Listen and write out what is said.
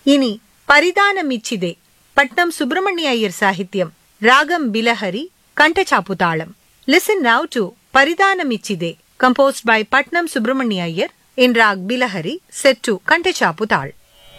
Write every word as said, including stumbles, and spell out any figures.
இனி பரிதானமிச்சிதே பட்னம் சுப்பிரமணிய ஐயர் சாகித்யம், ராகம் பிலஹரி, கண்டச்சாப்பு தாளம். Listen now to பரிதானமிச்சிதே composed by Patnam Subramania Iyer in rag Bilahari set to Khandachapu தாள்.